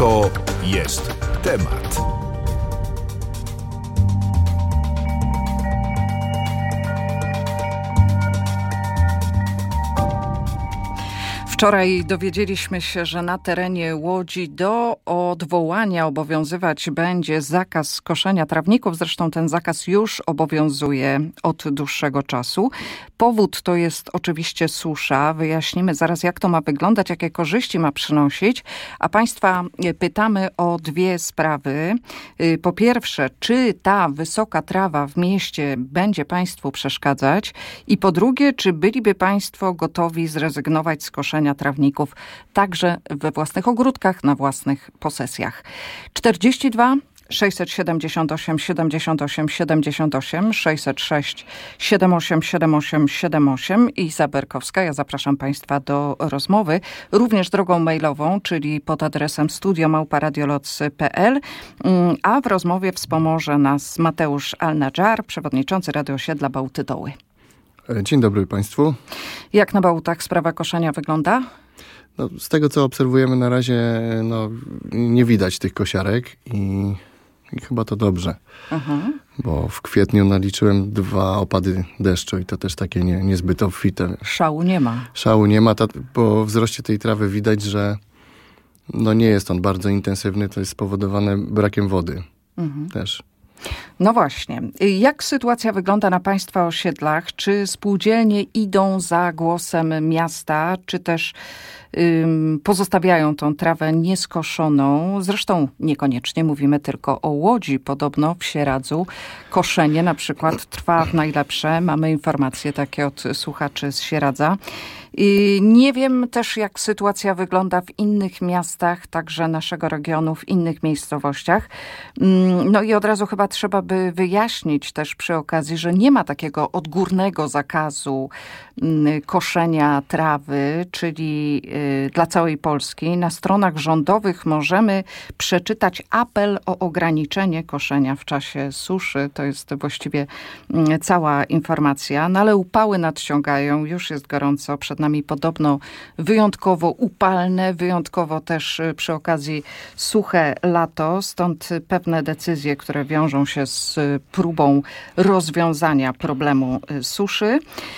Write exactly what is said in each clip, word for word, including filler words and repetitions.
To jest temat. Wczoraj dowiedzieliśmy się, że na terenie Łodzi do odwołania obowiązywać będzie zakaz koszenia trawników. Zresztą ten zakaz już obowiązuje od dłuższego czasu. Powód to jest oczywiście susza. Wyjaśnimy zaraz, jak to ma wyglądać, jakie korzyści ma przynosić. A Państwa pytamy o dwie sprawy. Po pierwsze, czy ta wysoka trawa w mieście będzie Państwu przeszkadzać? I po drugie, czy byliby Państwo gotowi zrezygnować z koszenia trawników także we własnych ogródkach, na własnych posesjach. czterdzieści dwa sześćset siedemdziesiąt osiem siedemdziesiąt osiem siedemdziesiąt osiem sześćset sześć siedemdziesiąt osiem siedemdziesiąt osiem siedemdziesiąt osiem i Iza Berkowska. Ja zapraszam Państwa do rozmowy, również drogą mailową, czyli pod adresem studio małpa radioloc kropka p l, a w rozmowie wspomoże nas Mateusz Al-Nadżar, przewodniczący Rady Osiedla Bałty Doły. Dzień dobry Państwu. Jak na Bałtach sprawa koszenia wygląda? No, z tego, co obserwujemy na razie, no, nie widać tych kosiarek i, i chyba to dobrze. Aha. Bo w kwietniu naliczyłem dwa opady deszczu i to też takie nie, niezbyt obfite. Szału nie ma. Szału nie ma, ta, po wzroście tej trawy widać, że no, nie jest on bardzo intensywny. To jest spowodowane brakiem wody mhm. też. No właśnie. Jak sytuacja wygląda na Państwa osiedlach? Czy spółdzielnie idą za głosem miasta, czy też ym, pozostawiają tą trawę nieskoszoną? Zresztą niekoniecznie mówimy tylko o Łodzi. Podobno w Sieradzu koszenie na przykład trwa w najlepsze. Mamy informacje takie od słuchaczy z Sieradza. I nie wiem też, jak sytuacja wygląda w innych miastach, także naszego regionu, w innych miejscowościach. No i od razu chyba trzeba by wyjaśnić też przy okazji, że nie ma takiego odgórnego zakazu koszenia trawy, czyli dla całej Polski. Na stronach rządowych możemy przeczytać apel o ograniczenie koszenia w czasie suszy. To jest właściwie cała informacja. No ale upały nadciągają, już jest gorąco, przed nami podobno wyjątkowo upalne, wyjątkowo też przy okazji suche lato, stąd pewne decyzje, które wiążą się z próbą rozwiązania problemu suszy.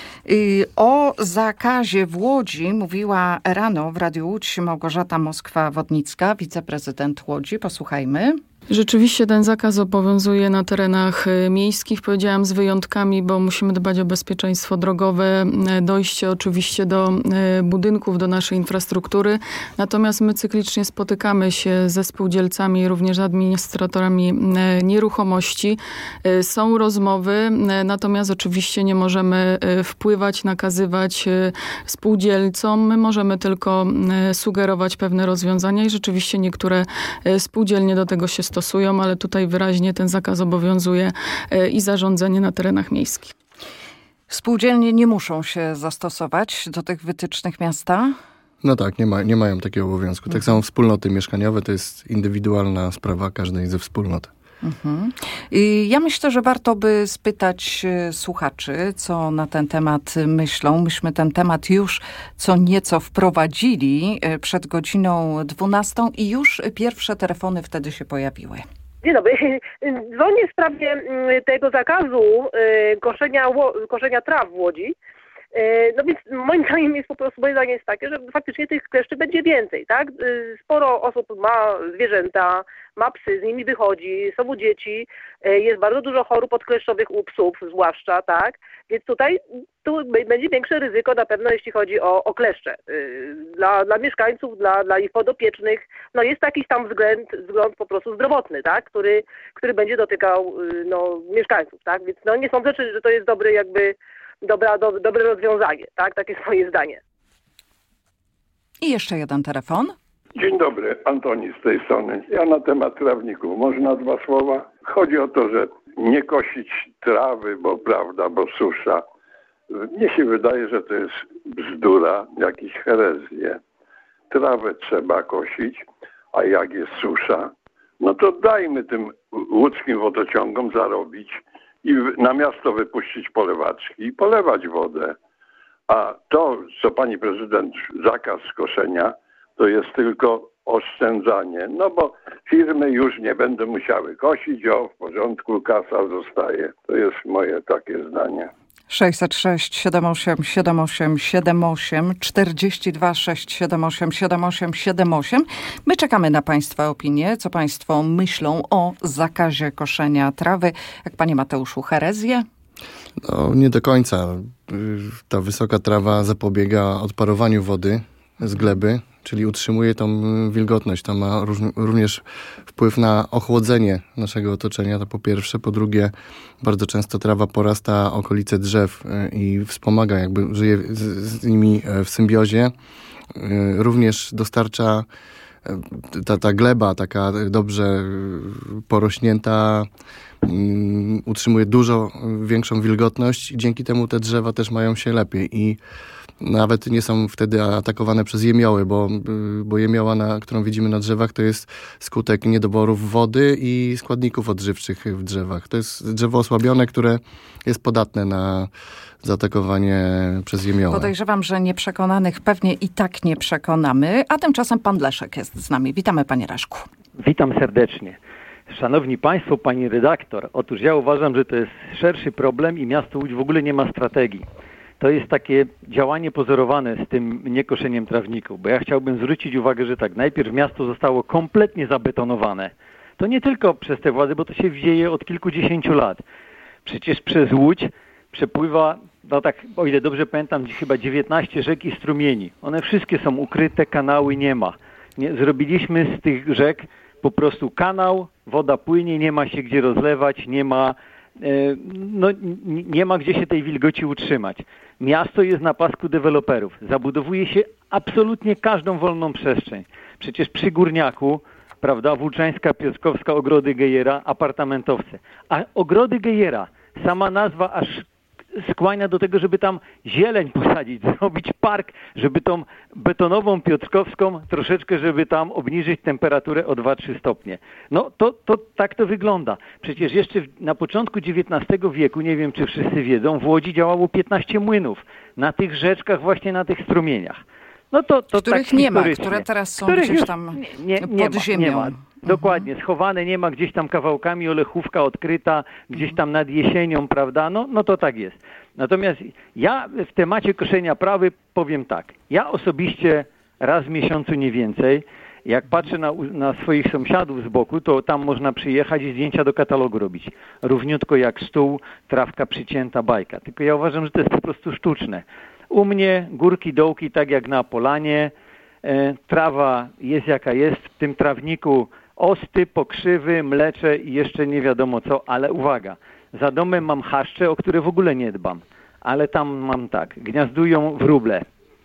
O zakazie w Łodzi mówiła rano w Radiu Łódź Małgorzata Moskwa-Wodnicka, wiceprezydent Łodzi. Posłuchajmy. Rzeczywiście ten zakaz obowiązuje na terenach miejskich, powiedziałam z wyjątkami, bo musimy dbać o bezpieczeństwo drogowe, dojście oczywiście do budynków, do naszej infrastruktury. Natomiast my cyklicznie spotykamy się ze spółdzielcami, również administratorami nieruchomości. Są rozmowy, natomiast oczywiście nie możemy wpływać, nakazywać spółdzielcom. My możemy tylko sugerować pewne rozwiązania i rzeczywiście niektóre spółdzielnie do tego się stosują, ale tutaj wyraźnie ten zakaz obowiązuje i zarządzanie na terenach miejskich. Spółdzielnie nie muszą się zastosować do tych wytycznych miasta? No tak, nie, ma, nie mają takiego obowiązku. Tak samo wspólnoty mieszkaniowe to jest indywidualna sprawa każdej ze wspólnot. Mhm. I ja myślę, że warto by spytać słuchaczy, co na ten temat myślą. Myśmy ten temat już co nieco wprowadzili przed godziną dwunastą i już pierwsze telefony wtedy się pojawiły. Dzień dobry. Dzwonię w sprawie tego zakazu koszenia, koszenia traw w Łodzi. No więc moim zdaniem jest po prostu, moje zdanie jest takie, że faktycznie tych kleszczy będzie więcej, tak? Sporo osób ma zwierzęta, ma psy, z nimi wychodzi, są u dzieci, jest bardzo dużo chorób odkleszczowych u psów zwłaszcza, tak? Więc tutaj tu będzie większe ryzyko na pewno, jeśli chodzi o, o kleszcze. Dla, dla mieszkańców, dla, dla ich podopiecznych, no jest jakiś tam wzgląd, wzgląd po prostu zdrowotny, tak? Który, który będzie dotykał no, mieszkańców, tak? Więc no nie sądzę, że to jest dobry jakby Dobra, do, dobre rozwiązanie, tak? Takie jest moje zdanie. I jeszcze jeden telefon. Dzień dobry, Antoni z tej strony. Ja na temat trawników. Można dwa słowa? Chodzi o to, że nie kosić trawy, bo prawda, bo susza. Mnie się wydaje, że to jest bzdura, jakieś herezje. Trawę trzeba kosić, a jak jest susza, no to dajmy tym łódzkim wodociągom zarobić i na miasto wypuścić polewaczki i polewać wodę. A to, co pani prezydent, zakaz koszenia, to jest tylko oszczędzanie. No bo firmy już nie będą musiały kosić, o, w porządku, kasa zostaje. To jest moje takie zdanie. sześćset sześć siedem osiem siedem osiem siedem osiem czterdzieści dwa sześć siedem osiem siedem osiem siedem osiem. My czekamy na Państwa opinie, co Państwo myślą o zakazie koszenia trawy. Jak Panie Mateuszu, herezję? No, nie do końca. Ta wysoka trawa zapobiega odparowaniu wody z gleby, czyli utrzymuje tą wilgotność. To ma róż, również wpływ na ochłodzenie naszego otoczenia, to po pierwsze. Po drugie, bardzo często trawa porasta okolice drzew i wspomaga, jakby żyje z, z nimi w symbiozie. Również dostarcza ta, ta gleba, taka dobrze porośnięta, um, utrzymuje dużo większą wilgotność i dzięki temu te drzewa też mają się lepiej i nawet nie są wtedy atakowane przez jemioły, bo, bo jemioła, na, którą widzimy na drzewach, to jest skutek niedoborów wody i składników odżywczych w drzewach. To jest drzewo osłabione, które jest podatne na zaatakowanie przez jemiołę. Podejrzewam, że nieprzekonanych pewnie i tak nie przekonamy, a tymczasem pan Leszek jest z nami. Witamy, panie Leszku. Witam serdecznie. Szanowni Państwo, pani redaktor, otóż ja uważam, że to jest szerszy problem i miasto Łódź w ogóle nie ma strategii. To jest takie działanie pozorowane z tym niekoszeniem trawników, bo ja chciałbym zwrócić uwagę, że tak, najpierw miasto zostało kompletnie zabetonowane. To nie tylko przez te władze, bo to się dzieje od kilkudziesięciu lat. Przecież przez Łódź przepływa, no tak, o ile dobrze pamiętam, chyba dziewiętnaście rzek i strumieni. One wszystkie są ukryte, kanały nie ma. Nie, zrobiliśmy z tych rzek po prostu kanał, woda płynie, nie ma się gdzie rozlewać, nie ma, e, no, nie ma gdzie się tej wilgoci utrzymać. Miasto jest na pasku deweloperów. Zabudowuje się absolutnie każdą wolną przestrzeń. Przecież przy Górniaku, prawda, Włóczańska, Piotrkowska, Ogrody Gejera, apartamentowce. A Ogrody Gejera, sama nazwa aż skłania do tego, żeby tam zieleń posadzić, zrobić park, żeby tą betonową Piotrkowską troszeczkę, żeby tam obniżyć temperaturę o dwa trzy stopnie. No to, to tak to wygląda. Przecież jeszcze na początku dziewiętnastego wieku, nie wiem czy wszyscy wiedzą, w Łodzi działało piętnaście młynów na tych rzeczkach, właśnie na tych strumieniach. No to, to których tak nie ma, które teraz są których gdzieś już tam nie, nie, nie pod ma, ziemią. Nie ma. Dokładnie, schowane, nie ma gdzieś tam kawałkami, olechówka odkryta, gdzieś tam nad jesienią, prawda? No, no to tak jest. Natomiast ja w temacie koszenia trawy powiem tak. Ja osobiście raz w miesiącu nie więcej, jak patrzę na, na swoich sąsiadów z boku, to tam można przyjechać i zdjęcia do katalogu robić. Równiutko jak stół, trawka przycięta, bajka. Tylko ja uważam, że to jest po prostu sztuczne. U mnie górki, dołki, tak jak na Polanie, e, trawa jest jaka jest, w tym trawniku osty, pokrzywy, mlecze i jeszcze nie wiadomo co, ale uwaga, za domem mam chaszcze, o które w ogóle nie dbam, ale tam mam tak, gniazdują wróble.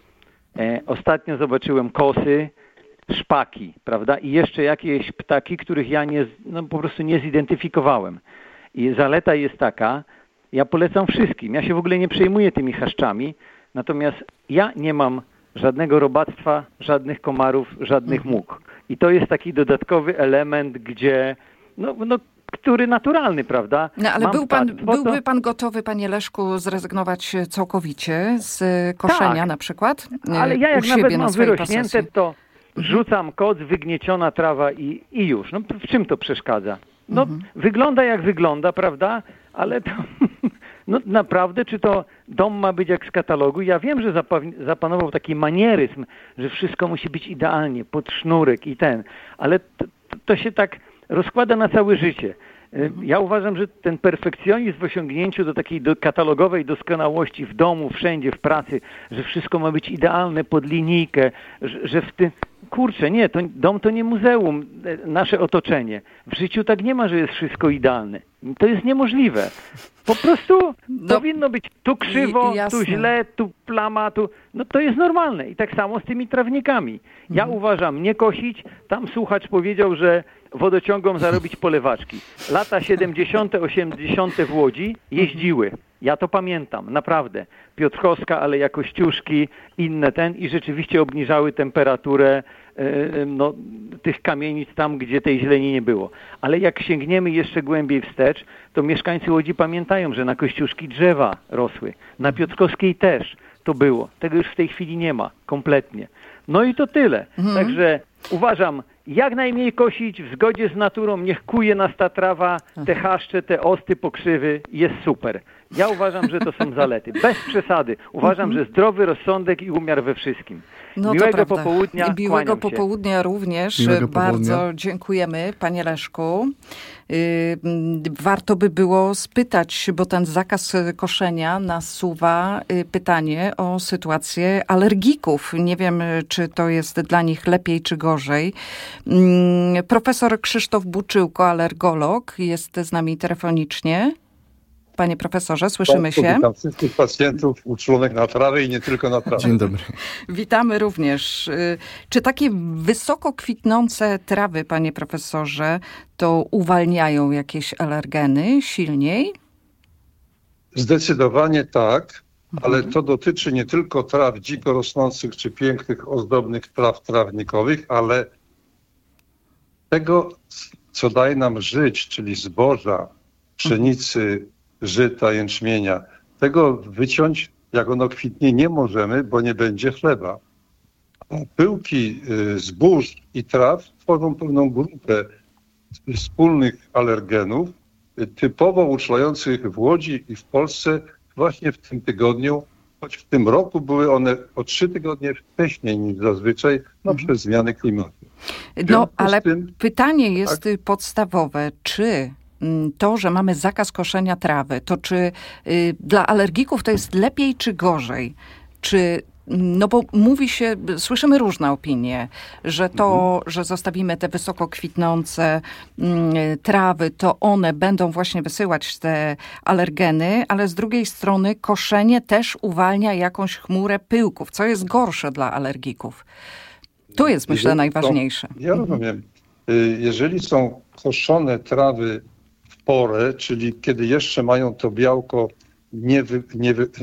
E, ostatnio zobaczyłem kosy, szpaki, prawda, i jeszcze jakieś ptaki, których ja nie, no, po prostu nie zidentyfikowałem. I zaleta jest taka, ja polecam wszystkim, ja się w ogóle nie przejmuję tymi chaszczami, natomiast ja nie mam żadnego robactwa, żadnych komarów, żadnych much. I to jest taki dodatkowy element, gdzie, no, no który naturalny, prawda? No ale był pan, tak, byłby to... pan gotowy, panie Leszku, zrezygnować całkowicie z koszenia tak, na przykład? Ale ja jak u nawet siebie mam na swojej wyrośnięte, posesji? to rzucam koc, wygnieciona trawa i, i już. No w czym to przeszkadza? No mhm. Wygląda jak wygląda, prawda? Ale to... No naprawdę, czy to dom ma być jak z katalogu? Ja wiem, że zapanował taki manieryzm, że wszystko musi być idealnie, pod sznurek i ten, ale to, to się tak rozkłada na całe życie. Ja uważam, że ten perfekcjonizm w osiągnięciu do takiej do katalogowej doskonałości w domu, wszędzie, w pracy, że wszystko ma być idealne pod linijkę, że, że w tym... Kurczę, nie, to, dom to nie muzeum, nasze otoczenie. W życiu tak nie ma, że jest wszystko idealne. To jest niemożliwe. Po prostu no, powinno być tu krzywo, i, tu źle, tu plama, tu... No to jest normalne. I tak samo z tymi trawnikami. Ja mhm. uważam, nie kosić. Tam słuchacz powiedział, że wodociągom zarobić polewaczki. Lata siedemdziesiąte, osiemdziesiąte w Łodzi jeździły. Ja to pamiętam, naprawdę. Piotrkowska, ale Kościuszki, inne ten i rzeczywiście obniżały temperaturę yy, no, tych kamienic tam, gdzie tej zieleni nie było. Ale jak sięgniemy jeszcze głębiej wstecz, to mieszkańcy Łodzi pamiętają, że na Kościuszki drzewa rosły. Na Piotrkowskiej też to było. Tego już w tej chwili nie ma kompletnie. No i to tyle. Mhm. Także Uważam, jak najmniej kosić w zgodzie z naturą, niech kuje nas ta trawa, te chaszcze, te osty, pokrzywy, jest super. Ja uważam, że to są zalety. Bez przesady. Uważam, że zdrowy rozsądek i umiar we wszystkim. No Miłego popołudnia. I miłego się. popołudnia również. Miłego Bardzo popołudnia. dziękujemy, panie Leszku. Warto by było spytać, bo ten zakaz koszenia nasuwa pytanie o sytuację alergików. Nie wiem, czy to jest dla nich lepiej czy gorzej. Profesor Krzysztof Buczyłko, alergolog, jest z nami telefonicznie. Panie profesorze, słyszymy się. Witam wszystkich pacjentów uczulonych na trawę i nie tylko na trawę. Dzień dobry. Witamy również. Czy takie wysoko kwitnące trawy, panie profesorze, to uwalniają jakieś alergeny silniej? Zdecydowanie tak, ale to dotyczy nie tylko traw dziko rosnących czy pięknych, ozdobnych traw trawnikowych, ale tego, co daje nam żyć, czyli zboża, pszenicy, żyta, jęczmienia. Tego wyciąć, jak ono kwitnie, nie możemy, bo nie będzie chleba. A pyłki zbóż i traw tworzą pewną grupę wspólnych alergenów, typowo uczulających w Łodzi i w Polsce właśnie w tym tygodniu, choć w tym roku były one o trzy tygodnie wcześniej niż zazwyczaj, no mhm. przez zmiany klimatu. No, ale tym, pytanie jest tak? podstawowe, czy to, że mamy zakaz koszenia trawy, to czy y, dla alergików to jest lepiej czy gorzej? Czy, no bo mówi się, słyszymy różne opinie, że to, mhm. że zostawimy te wysoko kwitnące y, trawy, to one będą właśnie wysyłać te alergeny, ale z drugiej strony koszenie też uwalnia jakąś chmurę pyłków, co jest gorsze dla alergików. Tu jest, myślę, Jeżeli najważniejsze. Są, ja rozumiem. Jeżeli są koszone trawy w porę, czyli kiedy jeszcze mają to białko nie, wy, nie, wy,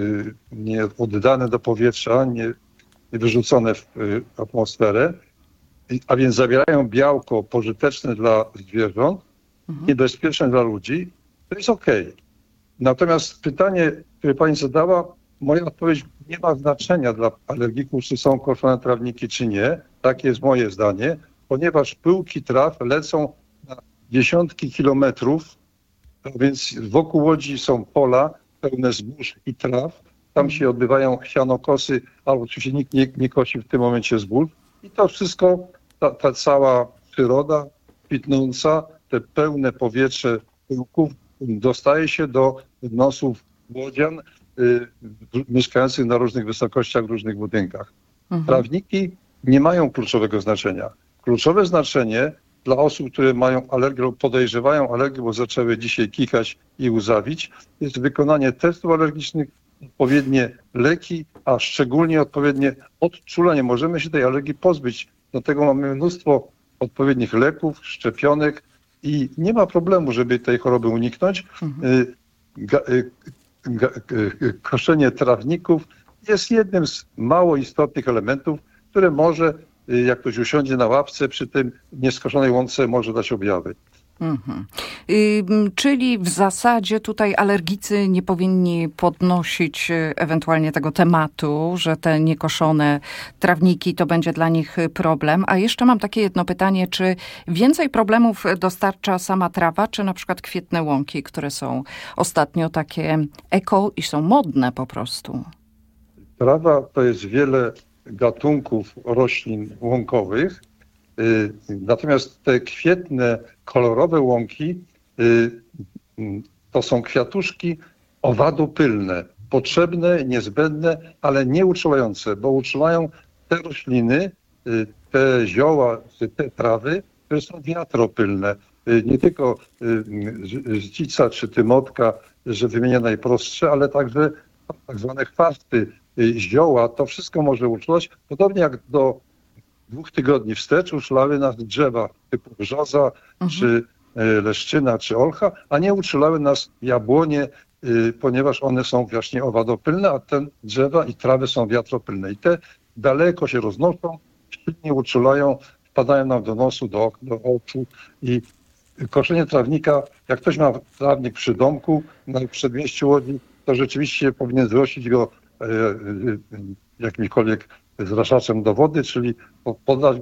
nie oddane do powietrza, nie, nie wyrzucone w atmosferę, a więc zawierają białko pożyteczne dla zwierząt, mhm. niebezpieczne dla ludzi, to jest okej. Natomiast pytanie, które pani zadała, moja odpowiedź nie ma znaczenia dla alergików, czy są koszone trawniki, czy nie. Takie jest moje zdanie, ponieważ pyłki traw lecą na dziesiątki kilometrów, a więc wokół Łodzi są pola pełne zbóż i traw. Tam się odbywają sianokosy, albo oczywiście nikt nie, nie kosi w tym momencie zbóż. I to wszystko, ta, ta cała przyroda kwitnąca, te pełne powietrze pyłków dostaje się do nosów łodzian y, mieszkających na różnych wysokościach, w różnych budynkach. Mhm. Trawniki nie mają kluczowego znaczenia. Kluczowe znaczenie dla osób, które mają alergię lub podejrzewają alergię, bo zaczęły dzisiaj kichać i łzawić, jest wykonanie testów alergicznych, odpowiednie leki, a szczególnie odpowiednie odczulenie. Możemy się tej alergii pozbyć. Dlatego mamy mnóstwo odpowiednich leków, szczepionek i nie ma problemu, żeby tej choroby uniknąć. Mhm. Ga, ga, koszenie trawników jest jednym z mało istotnych elementów, które może, jak ktoś usiądzie na ławce przy tym nieskoszonej łące, może dać objawy. Mhm. Y, czyli w zasadzie tutaj alergicy nie powinni podnosić ewentualnie tego tematu, że te niekoszone trawniki to będzie dla nich problem. A jeszcze mam takie jedno pytanie, czy więcej problemów dostarcza sama trawa, czy na przykład kwietne łąki, które są ostatnio takie eko i są modne po prostu? Trawa to jest wiele gatunków roślin łąkowych. Natomiast te kwietne, kolorowe łąki to są kwiatuszki owadopylne, potrzebne, niezbędne, ale nie uczulające, bo uczulają te rośliny, te zioła, te trawy, które są wiatropylne. Nie tylko zdzica czy tymotka, że wymienia najprostsze, ale także tak zwane chwasty, zioła, to wszystko może uczulać. Podobnie jak do dwóch tygodni wstecz uczulały nas drzewa typu brzoza, mhm. czy leszczyna, czy olcha, a nie uczulały nas jabłonie, ponieważ one są właśnie owadopylne, a te drzewa i trawy są wiatropylne. I te daleko się roznoszą, silnie uczulają, wpadają nam do nosu, do, do oczu. I koszenie trawnika, jak ktoś ma trawnik przy domku na przedmieściu Łodzi, to rzeczywiście powinien zrościć go e, e, jakimkolwiek zraszaczem do wody, czyli podać go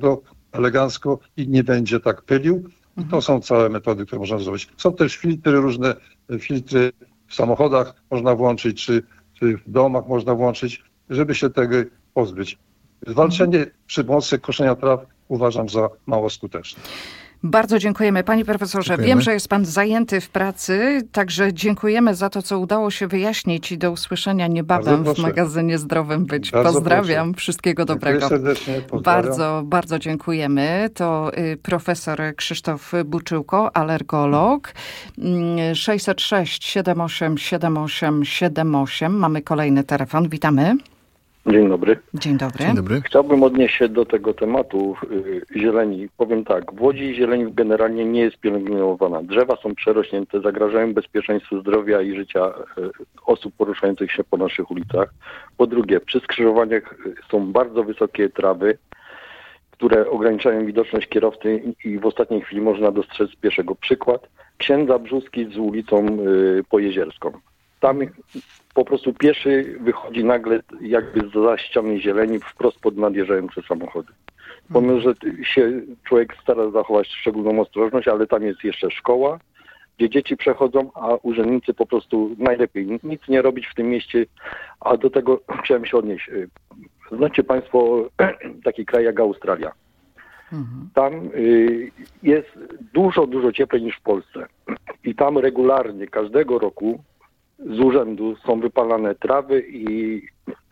elegancko i nie będzie tak pylił. I to są całe metody, które można zrobić. Są też filtry, różne filtry w samochodach można włączyć, czy, czy w domach można włączyć, żeby się tego pozbyć. Zwalczenie przy pomocy koszenia traw uważam za mało skuteczne. Bardzo dziękujemy. Panie profesorze, Dziękujemy. Wiem, że jest pan zajęty w pracy, także dziękujemy za to, co udało się wyjaśnić i do usłyszenia niebawem w magazynie Zdrowym Być. Bardzo Pozdrawiam. proszę. Wszystkiego dobrego. Dziękuję serdecznie. Pozdrawiam. Bardzo, bardzo dziękujemy. To y, profesor Krzysztof Buczyłko, alergolog. Y, sześćset sześć siedem osiem siedem osiem siedem osiem. Mamy kolejny telefon. Witamy. Dzień dobry. Dzień dobry. Dzień dobry. Chciałbym odnieść się do tego tematu y, zieleni. Powiem tak, w Łodzi zieleń generalnie nie jest pielęgnowana. Drzewa są przerośnięte, zagrażają bezpieczeństwu zdrowia i życia y, osób poruszających się po naszych ulicach. Po drugie, przy skrzyżowaniach są bardzo wysokie trawy, które ograniczają widoczność kierowcy i w ostatniej chwili można dostrzec pieszego. Przykład, Księdza Brzózki z ulicą y, Pojezierską. Tam po prostu pieszy wychodzi nagle jakby za ściany zieleni wprost pod nadjeżdżające samochody. Pomimo, że się człowiek stara zachować szczególną ostrożność, ale tam jest jeszcze szkoła, gdzie dzieci przechodzą, a urzędnicy po prostu najlepiej nic nie robić w tym mieście, a do tego chciałem się odnieść. Znacie Państwo taki kraj jak Australia. Tam jest dużo, dużo cieplej niż w Polsce. I tam regularnie, każdego roku z urzędu są wypalane trawy i,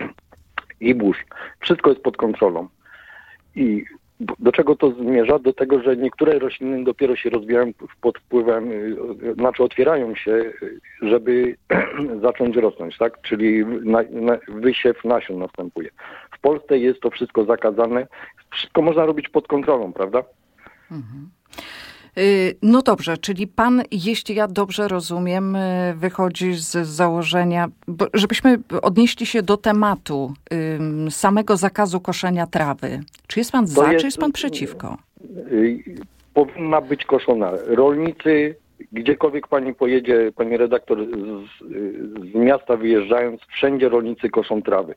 i burz. Wszystko jest pod kontrolą. I do czego to zmierza? Do tego, że niektóre rośliny dopiero się rozwijają pod wpływem, znaczy otwierają się, żeby zacząć rosnąć, tak? Czyli na, na, wysiew nasion następuje. W Polsce jest to wszystko zakazane. Wszystko można robić pod kontrolą, prawda? Mhm. No dobrze, czyli pan, jeśli ja dobrze rozumiem, wychodzi z założenia, bo żebyśmy odnieśli się do tematu samego zakazu koszenia trawy. Czy jest pan za, jest, czy jest pan przeciwko? Powinna być koszona. Rolnicy, gdziekolwiek pani pojedzie, pani redaktor, z, z miasta wyjeżdżając, wszędzie rolnicy koszą trawy.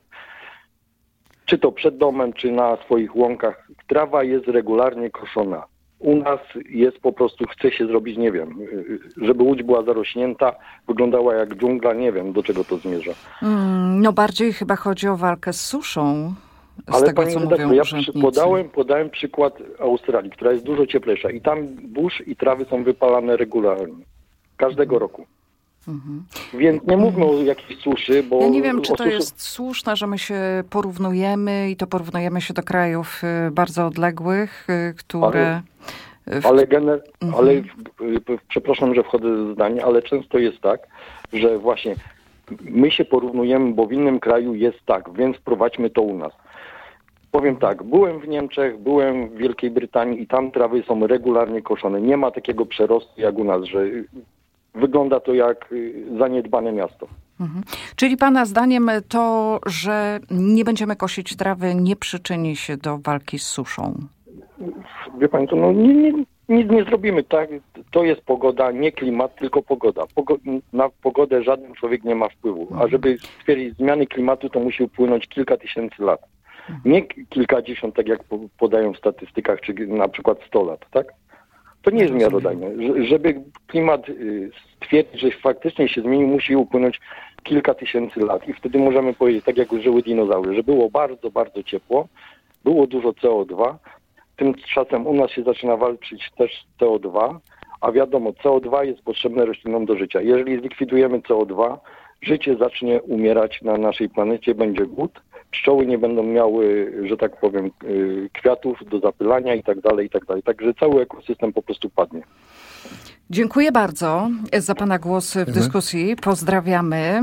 Czy to przed domem, czy na swoich łąkach. Trawa jest regularnie koszona. U nas jest po prostu, chce się zrobić, nie wiem, żeby Łódź była zarośnięta, wyglądała jak dżungla, nie wiem, do czego to zmierza. Mm, no bardziej chyba chodzi o walkę z suszą, z Ale tego, pani co redaktor, mówią ja urzędnicy. podałem, podałem przykład Australii, która jest dużo cieplejsza i tam burz i trawy są wypalane regularnie, każdego roku. Mhm. Więc nie mówmy o jakiejś suszy, bo... Ja nie wiem, czy to suszy... jest słuszne, że my się porównujemy i to porównujemy się do krajów bardzo odległych, które... Ale, ale, gener... mhm. ale przepraszam, że wchodzę ze zdania, ale często jest tak, że właśnie my się porównujemy, bo w innym kraju jest tak, więc wprowadźmy to u nas. Powiem tak, byłem w Niemczech, byłem w Wielkiej Brytanii i tam trawy są regularnie koszone. Nie ma takiego przerostu jak u nas, że... Wygląda to jak zaniedbane miasto. Mhm. Czyli pana zdaniem to, że nie będziemy kosić trawy, nie przyczyni się do walki z suszą? Wie pani co, no nie, nie, nic nie zrobimy, tak? To jest pogoda, nie klimat, tylko pogoda. Pogo- na pogodę żaden człowiek nie ma wpływu. Mhm. A żeby stwierdzić zmiany klimatu, to musi upłynąć kilka tysięcy lat. Mhm. Nie kilkadziesiąt, tak jak podają w statystykach, czy na przykład sto lat, tak? To nie jest miarodajne. Żeby klimat stwierdzić, że faktycznie się zmienił, musi upłynąć kilka tysięcy lat. I wtedy możemy powiedzieć, tak jak żyły dinozaury, że było bardzo, bardzo ciepło, było dużo C O dwa. Tymczasem u nas się zaczyna walczyć też C O dwa, a wiadomo, C O dwa jest potrzebne roślinom do życia. Jeżeli zlikwidujemy C O dwa, życie zacznie umierać na naszej planecie, będzie głód. Pszczoły nie będą miały, że tak powiem, kwiatów do zapylania i tak dalej, i tak dalej. Także cały ekosystem po prostu padnie. Dziękuję bardzo za pana głos w dyskusji. Pozdrawiamy.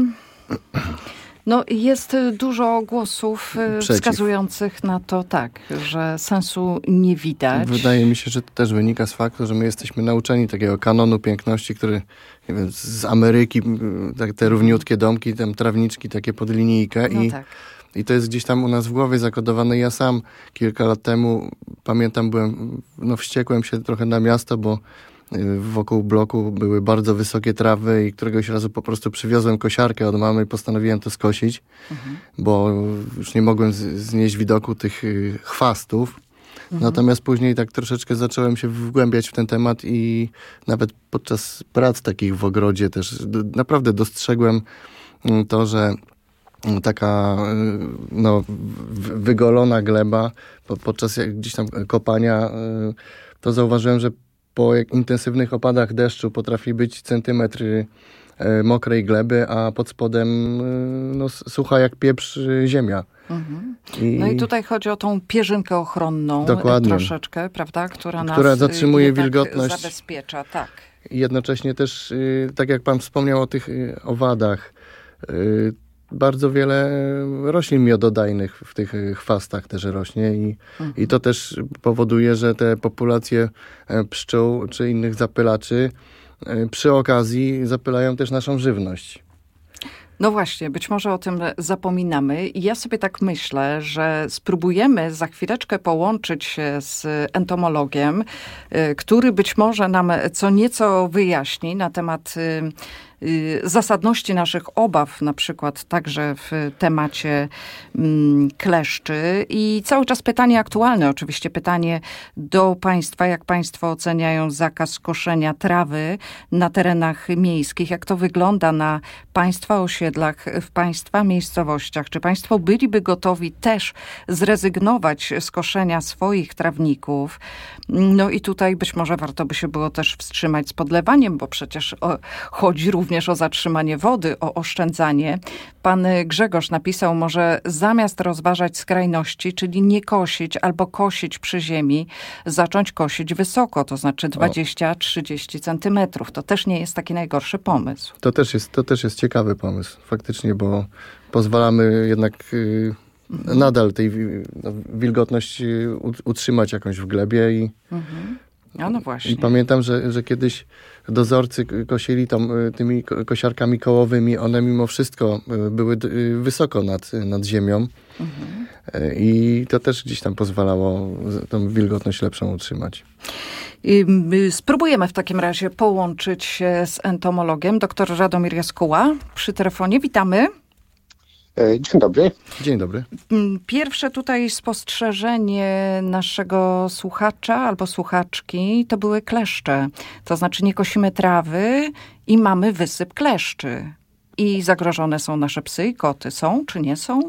No, jest dużo głosów Przeciw. wskazujących na to, tak, że sensu nie widać. Wydaje mi się, że to też wynika z faktu, że my jesteśmy nauczeni takiego kanonu piękności, który, nie wiem, z Ameryki, tak, te równiutkie domki, tam trawniczki takie pod linijkę no i... tak. I to jest gdzieś tam u nas w głowie zakodowane. Ja sam kilka lat temu, pamiętam, byłem, no wściekłem się trochę na miasto, bo wokół bloku były bardzo wysokie trawy i któregoś razu po prostu przywiozłem kosiarkę od mamy i postanowiłem to skosić, mhm. bo już nie mogłem z- znieść widoku tych chwastów. Mhm. Natomiast później tak troszeczkę zacząłem się wgłębiać w ten temat i nawet podczas prac takich w ogrodzie też naprawdę dostrzegłem to, że taka no, wygolona gleba podczas gdzieś tam kopania, to zauważyłem, że po intensywnych opadach deszczu potrafi być centymetry mokrej gleby, a pod spodem no, sucha jak pieprz ziemia. Mhm. I... No i tutaj chodzi o tą pierzynkę ochronną. Dokładnie. Troszeczkę, prawda? Która, która nas zatrzymuje wilgotność. Zabezpiecza, tak. I jednocześnie też, tak jak pan wspomniał o tych owadach, bardzo wiele roślin miododajnych w tych chwastach też rośnie i, mhm. i to też powoduje, że te populacje pszczół czy innych zapylaczy przy okazji zapylają też naszą żywność. No właśnie, być może o tym zapominamy. I ja sobie tak myślę, że spróbujemy za chwileczkę połączyć się z entomologiem, który być może nam co nieco wyjaśni na temat zasadności naszych obaw, na przykład także w temacie kleszczy. I cały czas pytanie aktualne, oczywiście pytanie do państwa, jak państwo oceniają zakaz koszenia trawy na terenach miejskich, jak to wygląda na państwa osiedlach, w państwa miejscowościach. Czy państwo byliby gotowi też zrezygnować z koszenia swoich trawników? No i tutaj być może warto by się było też wstrzymać z podlewaniem, bo przecież o, chodzi również o zatrzymanie wody, o oszczędzanie. Pan Grzegorz napisał, może zamiast rozważać skrajności, czyli nie kosić albo kosić przy ziemi, zacząć kosić wysoko, to znaczy dwadzieścia trzydzieści centymetrów. To też nie jest taki najgorszy pomysł. To też jest, to też jest ciekawy pomysł, faktycznie, bo pozwalamy jednak y, mhm. nadal tej no, wilgotność utrzymać jakąś w glebie i mhm. No, no właśnie. I pamiętam, że, że kiedyś dozorcy kosili tam tymi kosiarkami kołowymi, one mimo wszystko były wysoko nad, nad ziemią mhm. i to też gdzieś tam pozwalało tą wilgotność lepszą utrzymać. Spróbujemy w takim razie połączyć się z entomologiem. Doktor Radomir Jaskuła przy telefonie. Witamy. Dzień dobry. Dzień dobry. Pierwsze tutaj spostrzeżenie naszego słuchacza albo słuchaczki to były kleszcze. To znaczy nie kosimy trawy i mamy wysyp kleszczy. I zagrożone są nasze psy i koty. Są czy nie są?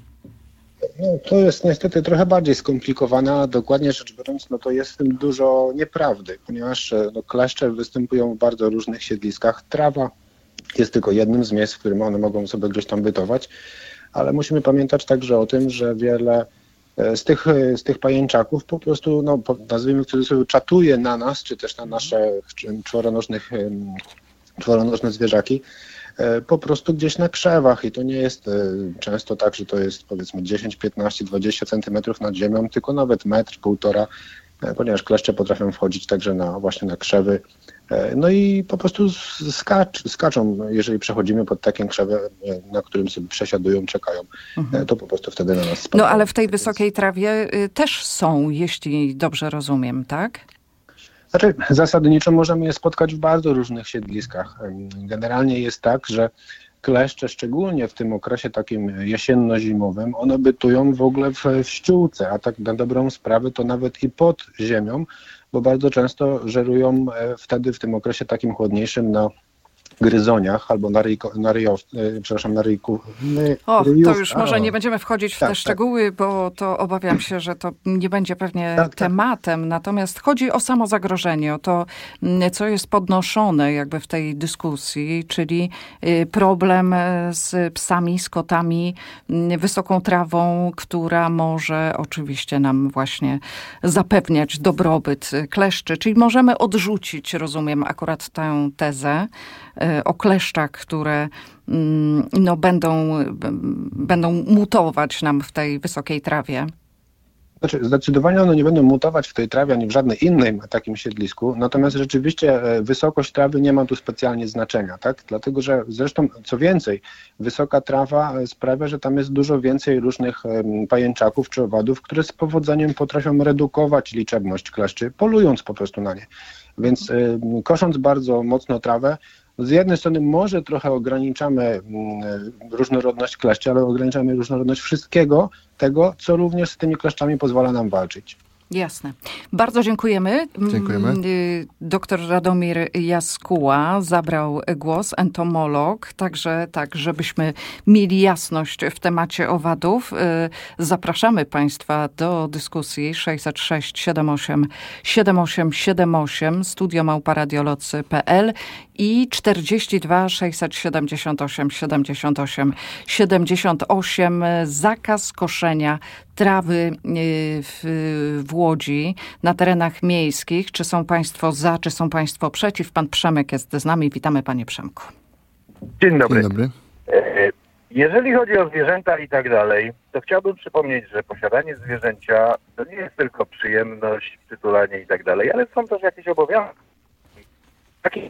No, to jest niestety trochę bardziej skomplikowane, a dokładnie rzecz biorąc, no to jest w tym dużo nieprawdy, ponieważ no, kleszcze występują w bardzo różnych siedliskach. Trawa jest tylko jednym z miejsc, w którym one mogą sobie gdzieś tam bytować, ale musimy pamiętać także o tym, że wiele z tych, z tych pajęczaków po prostu, no, nazwijmy w cudzysłowie, czatuje na nas, czy też na nasze czworonożnych, czworonożne zwierzaki, po prostu gdzieś na krzewach i to nie jest często tak, że to jest powiedzmy dziesięć, piętnaście, dwadzieścia centymetrów nad ziemią, tylko nawet metr, półtora, ponieważ kleszcze potrafią wchodzić także na, właśnie na krzewy. No i po prostu skacz, skaczą, jeżeli przechodzimy pod takim krzewem, na którym sobie przesiadują, czekają, mhm. to po prostu wtedy na nas spadają. No ale w tej wysokiej trawie też są, jeśli dobrze rozumiem, tak? Znaczy, zasadniczo możemy je spotkać w bardzo różnych siedliskach. Generalnie jest tak, że kleszcze, szczególnie w tym okresie takim jesienno-zimowym, one bytują w ogóle w, w ściółce, a tak na dobrą sprawę to nawet i pod ziemią, bo bardzo często żerują wtedy w tym okresie takim chłodniejszym na gryzoniach albo na, ryjko, na, ryjow, przepraszam, na ryjku. O, to już może nie będziemy wchodzić w tak, te szczegóły, tak. bo to obawiam się, że to nie będzie pewnie tak, tematem. Tak. Natomiast chodzi o samo zagrożenie, o to, co jest podnoszone jakby w tej dyskusji, czyli problem z psami, z kotami, wysoką trawą, która może oczywiście nam właśnie zapewniać dobrobyt kleszczy. Czyli możemy odrzucić, rozumiem, akurat tę tezę o kleszczach, które no, będą, będą mutować nam w tej wysokiej trawie. Znaczy, zdecydowanie one nie będą mutować w tej trawie, ani w żadnym innym takim siedlisku, natomiast rzeczywiście wysokość trawy nie ma tu specjalnie znaczenia, tak? Dlatego, że zresztą, co więcej, wysoka trawa sprawia, że tam jest dużo więcej różnych pajęczaków czy owadów, które z powodzeniem potrafią redukować liczebność kleszczy, polując po prostu na nie. Więc kosząc bardzo mocno trawę, z jednej strony może trochę ograniczamy różnorodność kleszczy, ale ograniczamy różnorodność wszystkiego tego, co również z tymi kleszczami pozwala nam walczyć. Jasne. Bardzo dziękujemy. Dziękujemy. Doktor Radomir Jaskuła zabrał głos, entomolog, także tak, żebyśmy mieli jasność w temacie owadów. Zapraszamy Państwa do dyskusji sześćset sześć siedem osiem siedem osiem siedem osiem, studio małpa radiolocy kropka p l i czterdzieści dwa sześćset siedemdziesiąt osiem siedemdziesiąt osiem siedemdziesiąt osiem. Zakaz koszenia trawy w, w Łodzi na terenach miejskich. Czy są Państwo za, czy są Państwo przeciw? Pan Przemek jest z nami. Witamy, panie Przemku. Dzień dobry. Dzień dobry. Jeżeli chodzi o zwierzęta i tak dalej, to chciałbym przypomnieć, że posiadanie zwierzęcia to nie jest tylko przyjemność, przytulanie i tak dalej, ale są też jakieś obowiązki. Taki...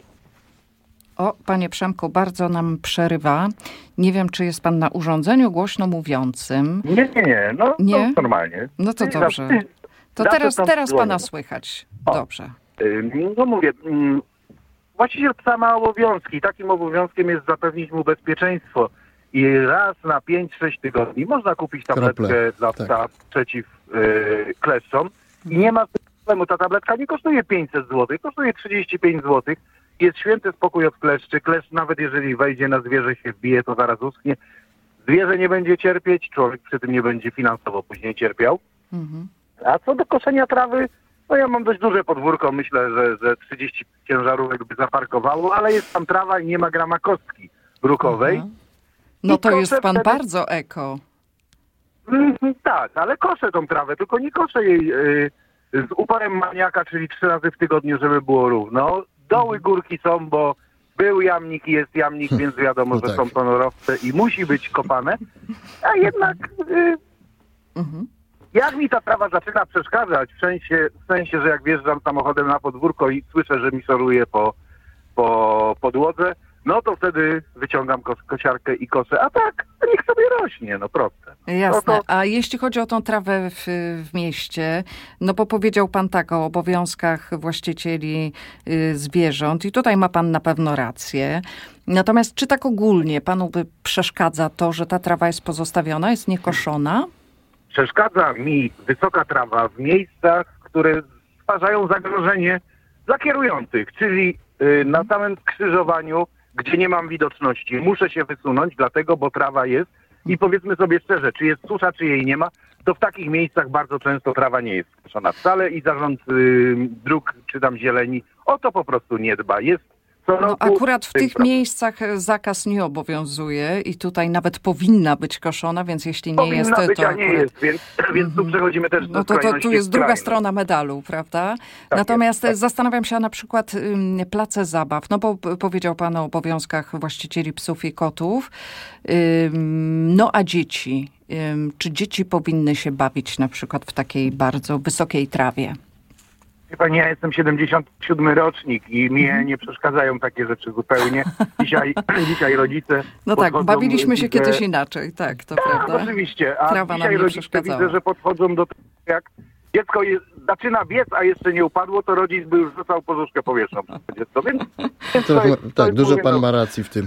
O, panie Przemku, bardzo nam przerywa. Nie wiem, czy jest pan na urządzeniu głośno mówiącym. Nie, nie, nie. No, nie? To normalnie. No to dobrze. To teraz, teraz pana słychać. Dobrze. No mówię, właściciel psa ma obowiązki. Takim obowiązkiem jest zapewnić mu bezpieczeństwo. I raz na pięć sześć tygodni można kupić tabletkę Krople. dla psa tak. przeciw yy, kleszczom. I nie ma problemu. Ta tabletka nie kosztuje pięćset złotych, kosztuje trzydzieści pięć złotych. Jest święty spokój od kleszczy. Kleszcz nawet jeżeli wejdzie na zwierzę, się wbije, to zaraz uschnie. Zwierzę nie będzie cierpieć, człowiek przy tym nie będzie finansowo później cierpiał. Mhm. A co do koszenia trawy, no ja mam dość duże podwórko. Myślę, że, że trzydzieści ciężarówek by zaparkowało, ale jest tam trawa i nie ma grama kostki brukowej. Mhm. No to jest pan wtedy... bardzo eko. Mm, tak, ale koszę tą trawę, tylko nie koszę jej y, z uporem maniaka, czyli trzy razy w tygodniu, żeby było równo. Doły, górki są, bo był jamnik i jest jamnik, więc wiadomo, no że tak. są ponorowce i musi być kopane. A jednak y, mhm. jak mi ta trawa zaczyna przeszkadzać, w sensie, w sensie, że jak wjeżdżam samochodem na podwórko i słyszę, że mi szoruje po, po podłodze, no to wtedy wyciągam kos- kosiarkę i koszę. A tak, to niech sobie rośnie, no proste. Jasne. No to... A jeśli chodzi o tą trawę w, w mieście, no bo powiedział pan tak o obowiązkach właścicieli y, zwierząt i tutaj ma pan na pewno rację. Natomiast czy tak ogólnie panu by przeszkadza to, że ta trawa jest pozostawiona, jest niekoszona? Przeszkadza mi wysoka trawa w miejscach, które stwarzają zagrożenie dla kierujących, czyli y, na samym skrzyżowaniu, gdzie nie mam widoczności. Muszę się wysunąć, dlatego, bo trawa jest. I powiedzmy sobie szczerze, czy jest susza, czy jej nie ma, to w takich miejscach bardzo często trawa nie jest skoszona wcale i zarząd y, dróg, czy tam zieleni, o to po prostu nie dba. Jest co roku... No akurat w tych prawo. miejscach zakaz nie obowiązuje i tutaj nawet powinna być koszona, być, więc jeśli nie powinna jest, być, to... Powinna być, a nie jest, więc, mm-hmm. więc tu przechodzimy też do No to, to tu jest druga skrajnej. strona medalu, prawda? Tak Natomiast jest, tak. zastanawiam się na przykład ym, place zabaw, no bo powiedział pan o obowiązkach właścicieli psów i kotów. Ym, no a dzieci? Ym, czy dzieci powinny się bawić na przykład w takiej bardzo wysokiej trawie? Pani, ja jestem siedemdziesiąty siódmy rocznik i mnie mm. nie przeszkadzają takie rzeczy zupełnie. Dzisiaj, dzisiaj rodzice... No tak, bawiliśmy się widzę... kiedyś inaczej, tak, to tak, prawda. Oczywiście, a trawa dzisiaj rodzice widzę, że podchodzą do tego, jak dziecko jest, zaczyna biec, a jeszcze nie upadło, to rodzic by już rzucał poduszkę powietrzną przed dziecko, więc... więc to, to jest, tak, to jest dużo pan ma racji w tym.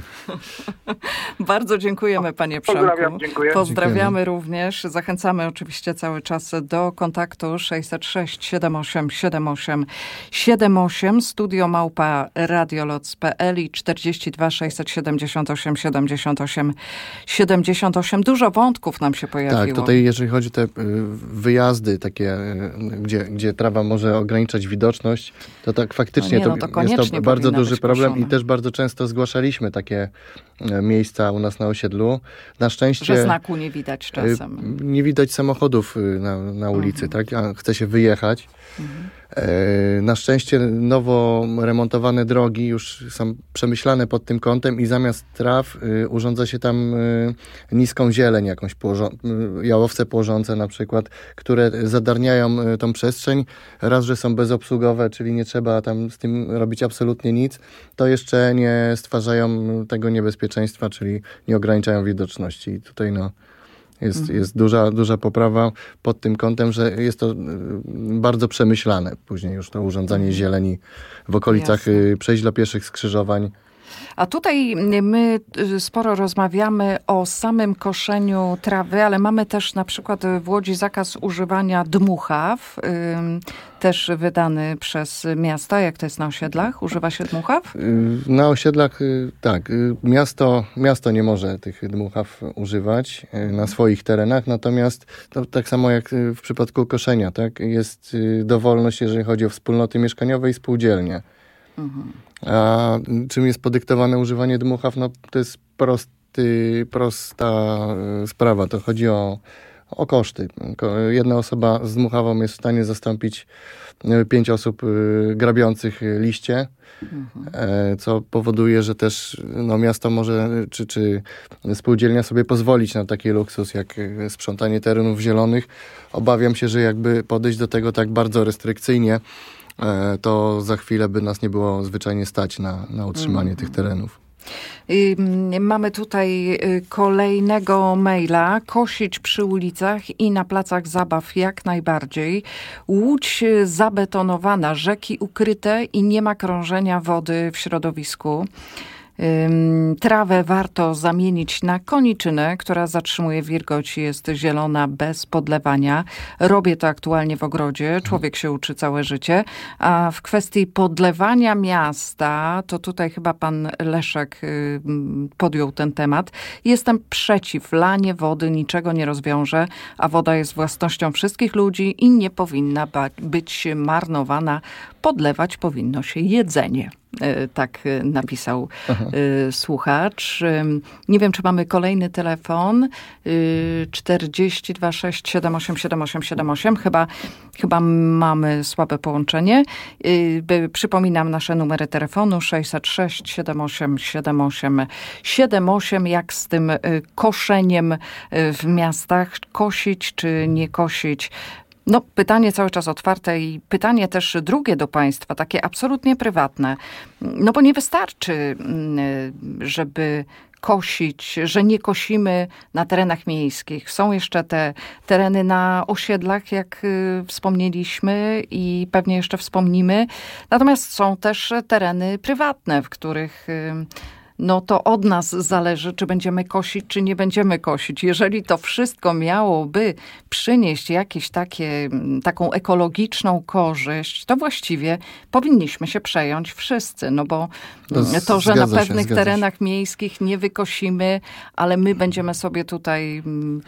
Bardzo dziękujemy, panie Przemku. Pozdrawiam, dziękuję. Pozdrawiamy Dziękujemy. również. Zachęcamy oczywiście cały czas do kontaktu sześćset sześć siedem osiem siedem osiem siedem osiem, studio małpa radioloc kropka p l i czterdzieści dwa sześćset siedemdziesiąt osiem siedemdziesiąt osiem siedemdziesiąt osiem. Dużo wątków nam się pojawiło. Tak, tutaj jeżeli chodzi o te wyjazdy takie, gdzie, gdzie trawa może ograniczać widoczność, to tak faktycznie no nie, no to, to jest to bardzo duży problem i też bardzo często zgłaszaliśmy takie miejsca u nas na osiedlu. Na szczęście... Że znaku nie widać czasem. Nie widać samochodów na, na ulicy, mhm. tak? A chce się wyjechać. Mhm. Na szczęście nowo remontowane drogi już są przemyślane pod tym kątem i zamiast traw urządza się tam niską zieleń, jakąś jałowce płożące na przykład, które zadarniają tą przestrzeń. Raz, że są bezobsługowe, czyli nie trzeba tam z tym robić absolutnie nic, to jeszcze nie stwarzają tego niebezpieczeństwa, czyli nie ograniczają widoczności. I tutaj no Jest, mhm. jest duża, duża poprawa pod tym kątem, że jest to bardzo przemyślane. Później już to urządzanie zieleni w okolicach Jasne. przejść dla pieszych, skrzyżowań. A tutaj my sporo rozmawiamy o samym koszeniu trawy, ale mamy też na przykład w Łodzi zakaz używania dmuchaw, też wydany przez miasta. Jak to jest na osiedlach? Używa się dmuchaw? Na osiedlach tak. Miasto, miasto nie może tych dmuchaw używać na swoich terenach, natomiast to tak samo jak w przypadku koszenia, tak? Jest dowolność, jeżeli chodzi o wspólnoty mieszkaniowe i spółdzielnie. Mhm. A czym jest podyktowane używanie dmuchaw? No to jest prosty, prosta sprawa. To chodzi o, o koszty. Jedna osoba z dmuchawą jest w stanie zastąpić pięć osób grabiących liście, mhm. co powoduje, że też no, miasto może, czy, czy spółdzielnia sobie pozwolić na taki luksus, jak sprzątanie terenów zielonych. Obawiam się, że jakby podejść do tego tak bardzo restrykcyjnie, to za chwilę by nas nie było zwyczajnie stać na, na utrzymanie mm. tych terenów. Mamy tutaj kolejnego maila. Kosić przy ulicach i na placach zabaw jak najbardziej. Łódź zabetonowana, rzeki ukryte i nie ma krążenia wody w środowisku. Trawę warto zamienić na koniczynę, która zatrzymuje wilgoć i jest zielona bez podlewania. Robię to aktualnie w ogrodzie. Człowiek się uczy całe życie. A w kwestii podlewania miasta, to tutaj chyba pan Leszek podjął ten temat. Jestem przeciw. Lanie wody niczego nie rozwiąże, a woda jest własnością wszystkich ludzi i nie powinna być marnowana. Podlewać powinno się jedzenie. Tak napisał Aha. słuchacz. Nie wiem, czy mamy kolejny telefon. czterdzieści dwa sześć siedem osiem siedem osiem siedem osiem. Chyba, chyba mamy słabe połączenie. Przypominam nasze numery telefonu sześćset sześć siedem osiem siedem osiem siedem osiem. Jak z tym koszeniem w miastach? Kosić czy nie kosić? No, pytanie cały czas otwarte i pytanie też drugie do państwa, takie absolutnie prywatne. No bo nie wystarczy, żeby kosić, że nie kosimy na terenach miejskich. Są jeszcze te tereny na osiedlach, jak wspomnieliśmy i pewnie jeszcze wspomnimy. Natomiast są też tereny prywatne, w których no to od nas zależy, czy będziemy kosić, czy nie będziemy kosić. Jeżeli to wszystko miałoby przynieść jakieś takie, taką ekologiczną korzyść, to właściwie powinniśmy się przejąć wszyscy. No bo to, to że na pewnych się, terenach miejskich nie wykosimy, ale my będziemy sobie tutaj,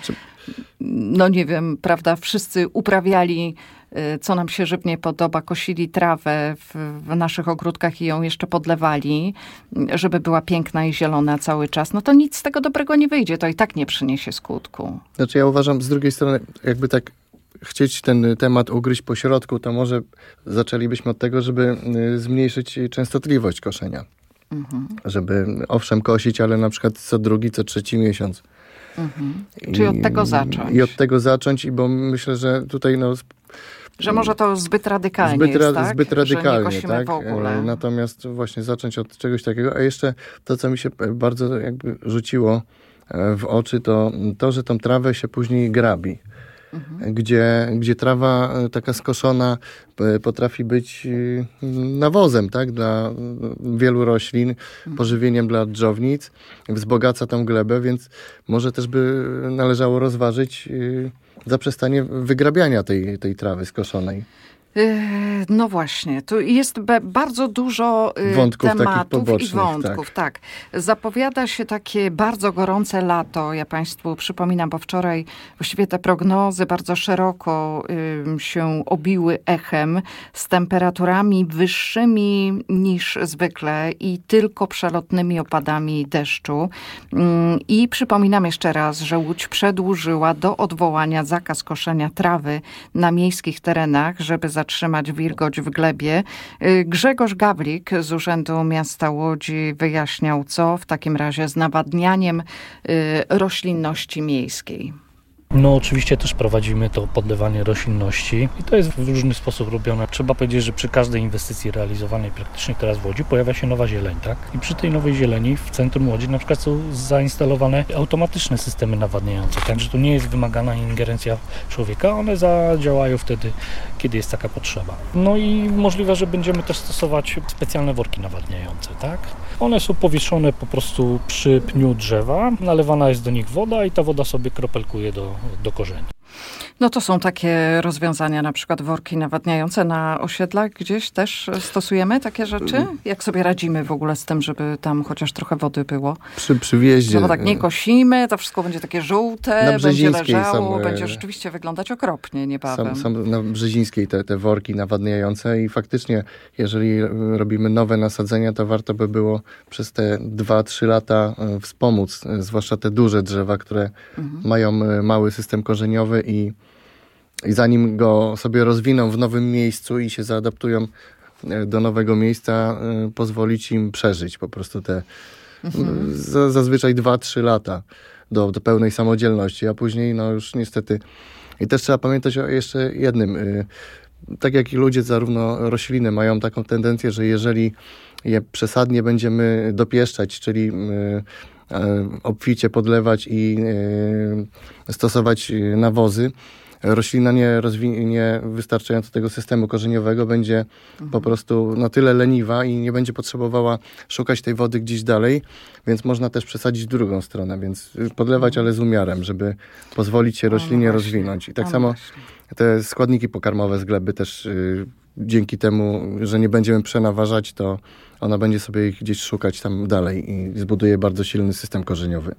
no nie wiem, prawda, wszyscy uprawiali co nam się żywnie podoba, kosili trawę w, w naszych ogródkach i ją jeszcze podlewali, żeby była piękna i zielona cały czas, no to nic z tego dobrego nie wyjdzie. To i tak nie przyniesie skutku. Znaczy ja uważam, z drugiej strony, jakby tak chcieć ten temat ugryźć po środku, to może zaczęlibyśmy od tego, żeby zmniejszyć częstotliwość koszenia. Mhm. Żeby owszem kosić, ale na przykład co drugi, co trzeci miesiąc. Mhm. Czyli od tego zacząć. I od tego zacząć, i bo myślę, że tutaj no... Że może to zbyt radykalnie zbyt ra- jest, tak? Zbyt radykalnie, że nie tak? W ogóle. Natomiast właśnie zacząć od czegoś takiego. A jeszcze to, co mi się bardzo jakby rzuciło w oczy, to to, że tą trawę się później grabi. Mhm. Gdzie, gdzie trawa taka skoszona potrafi być nawozem, tak, dla wielu roślin, mhm. pożywieniem dla dżownic, wzbogaca tą glebę, więc może też by należało rozważyć zaprzestanie wygrabiania tej, tej trawy skoszonej. No właśnie, tu jest bardzo dużo wątków tematów i wątków. Tak. tak. Zapowiada się takie bardzo gorące lato. Ja państwu przypominam, bo wczoraj właściwie te prognozy bardzo szeroko y, się obiły echem z temperaturami wyższymi niż zwykle i tylko przelotnymi opadami deszczu. Y, I przypominam jeszcze raz, że Łódź przedłużyła do odwołania zakaz koszenia trawy na miejskich terenach, żeby zatrzymać wilgoć w glebie. Grzegorz Gawlik z Urzędu Miasta Łodzi wyjaśniał, co w takim razie z nawadnianiem roślinności miejskiej. No oczywiście też prowadzimy to podlewanie roślinności i to jest w różny sposób robione. Trzeba powiedzieć, że przy każdej inwestycji realizowanej praktycznie teraz w Łodzi pojawia się nowa zieleń, tak? I przy tej nowej zieleni w centrum Łodzi na przykład są zainstalowane automatyczne systemy nawadniające, także tu nie jest wymagana ingerencja człowieka, one zadziałają wtedy, kiedy jest taka potrzeba. No i możliwe, że będziemy też stosować specjalne worki nawadniające, tak? One są powieszone po prostu przy pniu drzewa, nalewana jest do nich woda i ta woda sobie kropelkuje do, do korzeni. No to są takie rozwiązania, na przykład worki nawadniające na osiedlach gdzieś też stosujemy takie rzeczy? Jak sobie radzimy w ogóle z tym, żeby tam chociaż trochę wody było? Przy, przy wjeździe. No bo tak nie kosimy, to wszystko będzie takie żółte, będzie leżało, są, będzie rzeczywiście wyglądać okropnie niebawem. Są, są na Brzezińskiej te, te worki nawadniające i faktycznie, jeżeli robimy nowe nasadzenia, to warto by było przez te dwa trzy lata wspomóc, zwłaszcza te duże drzewa, które mhm. mają mały system korzeniowy i I zanim go sobie rozwiną w nowym miejscu i się zaadaptują do nowego miejsca, pozwolić im przeżyć po prostu te mhm. z, zazwyczaj dwa trzy lata do, do pełnej samodzielności, a później no już niestety. I też trzeba pamiętać o jeszcze jednym. Tak jak i ludzie, zarówno rośliny mają taką tendencję, że jeżeli je przesadnie będziemy dopieszczać, czyli obficie podlewać i stosować nawozy, roślina nie rozwinie wystarczająco tego systemu korzeniowego, będzie mhm. po prostu na tyle leniwa i nie będzie potrzebowała szukać tej wody gdzieś dalej, więc można też przesadzić w drugą stronę, więc podlewać, mhm. ale z umiarem, żeby pozwolić się roślinie no rozwinąć. I tak no samo właśnie. Te składniki pokarmowe z gleby też yy, dzięki temu, że nie będziemy przenaważać, to ona będzie sobie ich gdzieś szukać tam dalej i zbuduje bardzo silny system korzeniowy.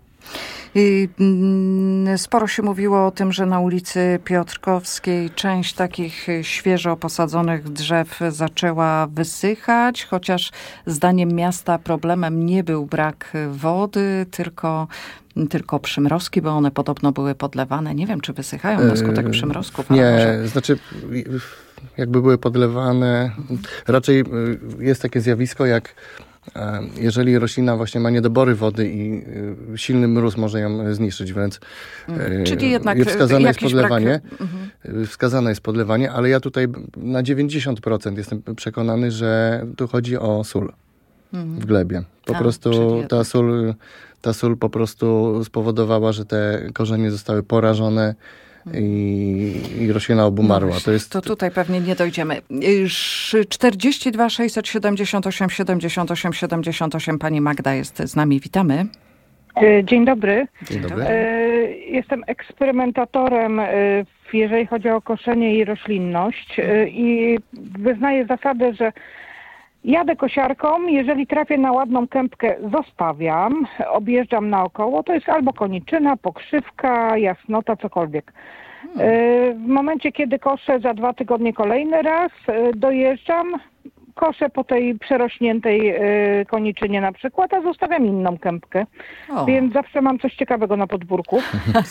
Sporo się mówiło o tym, że na ulicy Piotrkowskiej część takich świeżo posadzonych drzew zaczęła wysychać, chociaż zdaniem miasta problemem nie był brak wody, tylko, tylko przymrozki, bo one podobno były podlewane. Nie wiem, czy wysychają na skutek przymrozków. Nie, może... znaczy jakby były podlewane, raczej jest takie zjawisko jak jeżeli roślina właśnie ma niedobory wody i silny mróz może ją zniszczyć, więc hmm. Czyli jednak wskazane jest podlewanie. Brak... Mhm. Wskazane jest podlewanie, ale ja tutaj na dziewięćdziesiąt procent jestem przekonany, że tu chodzi o sól mhm. w glebie. Po A, prostu ta sól, ta sól po prostu spowodowała, że te korzenie zostały porażone I, i roślina obumarła. No to, jest... to tutaj pewnie nie dojdziemy. czterdzieści dwa sześćset siedemdziesiąt osiem siedemdziesiąt osiem siedemdziesiąt osiem. Pani Magda jest z nami. Witamy. Dzień dobry. Dzień dobry. Jestem eksperymentatorem, jeżeli chodzi o koszenie i roślinność i wyznaję zasadę, że jadę kosiarką, jeżeli trafię na ładną kępkę, zostawiam, objeżdżam naokoło, to jest albo koniczyna, pokrzywka, jasnota, cokolwiek. Hmm. W momencie, kiedy koszę za dwa tygodnie kolejny raz, dojeżdżam, koszę po tej przerośniętej koniczynie na przykład, a zostawiam inną kępkę. O. Więc zawsze mam coś ciekawego na podwórku.